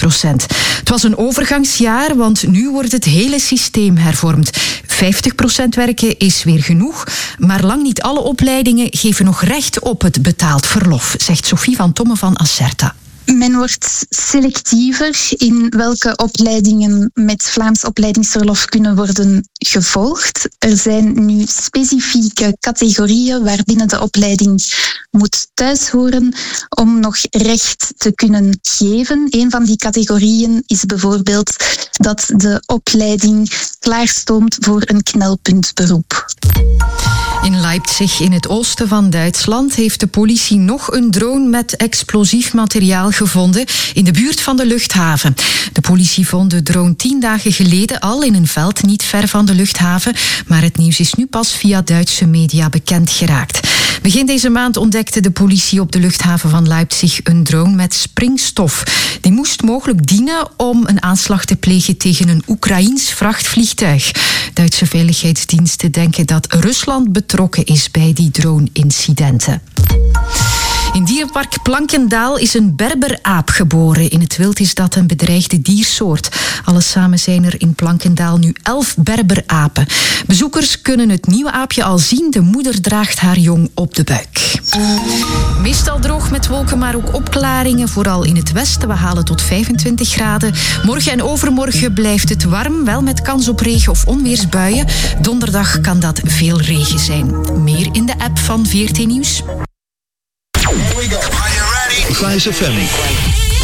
50%. Het was een overgangsjaar, want nu wordt het hele systeem hervormd. 50% werken is weer genoeg, maar lang niet alle opleidingen geven nog recht op het betaald verlof, zegt Sophie van Tomme van Acerta. Men wordt selectiever in welke opleidingen met Vlaams opleidingsverlof kunnen worden gevolgd. Er zijn nu specifieke categorieën waarbinnen de opleiding moet thuishoren om nog recht te kunnen geven. Een van die categorieën is bijvoorbeeld dat de opleiding klaarstoomt voor een knelpuntberoep. In Leipzig, in het oosten van Duitsland, heeft de politie nog een drone met explosief materiaal gevonden in de buurt van de luchthaven. De politie vond de drone 10 dagen geleden al in een veld niet ver van de luchthaven, maar het nieuws is nu pas via Duitse media bekend geraakt. Begin deze maand ontdekte de politie op de luchthaven van Leipzig een drone met springstof. Die moest mogelijk dienen om een aanslag te plegen tegen een Oekraïens vrachtvliegtuig. Duitse veiligheidsdiensten denken dat Rusland betrokken is bij die drone-incidenten. In dierenpark Plankendaal is een berberaap geboren. In het wild is dat een bedreigde diersoort. Alles samen zijn er in Plankendaal nu 11 berberapen. Bezoekers kunnen het nieuwe aapje al zien. De moeder draagt haar jong op de buik. Meestal droog met wolken, maar ook opklaringen. Vooral in het westen. We halen tot 25 graden. Morgen en overmorgen blijft het warm. Wel met kans op regen of onweersbuien. Donderdag kan dat veel regen zijn. Meer in de app van VRT Nieuws. Here we go. Are you ready? Fijs FM.